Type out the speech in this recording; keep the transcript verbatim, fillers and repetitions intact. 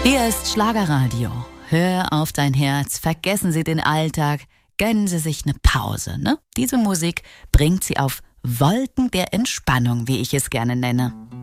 Hier ist Schlagerradio. Hör auf dein Herz, vergessen Sie den Alltag, gönnen Sie sich eine Pause. Ne? Diese Musik bringt Sie auf Wolken der Entspannung, wie ich es gerne nenne.